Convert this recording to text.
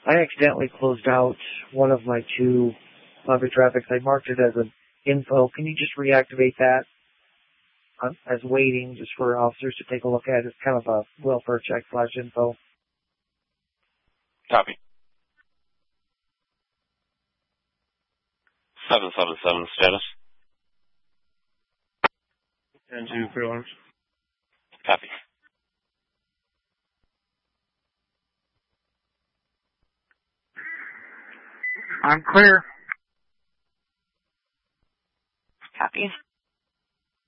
I accidentally closed out one of my two lobby traffics. I marked it as an info. Can you just reactivate that as waiting just for officers to take a look at? It's kind of a welfare check / info. Copy. 777 status. 10-2, clear alarms. Copy. I'm clear. Copy.